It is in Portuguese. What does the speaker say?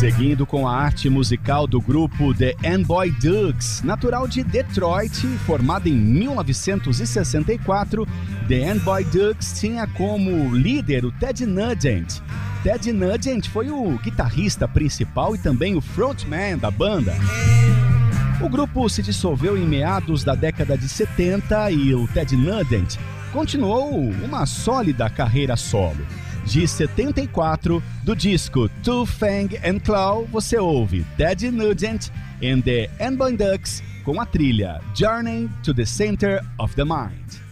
Seguindo com a arte musical do grupo The Amboy Dukes, natural de Detroit, formado em 1964, The Amboy Dukes tinha como líder o Ted Nugent. Ted Nugent foi o guitarrista principal e também o frontman da banda. O grupo se dissolveu em meados da década de 70 e o Ted Nugent continuou uma sólida carreira solo. De 74, do disco Two Fang and Claw, você ouve Ted Nugent and the Amboy Dukes com a trilha Journey to the Center of the Mind.